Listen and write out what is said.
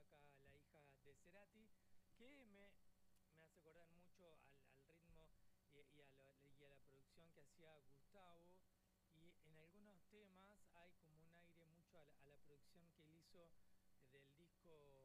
acá la hija de Cerati, que me hace acordar mucho al ritmo y a la producción que hacía Gustavo. Y en algunos temas hay como un aire mucho a la producción que él hizo del disco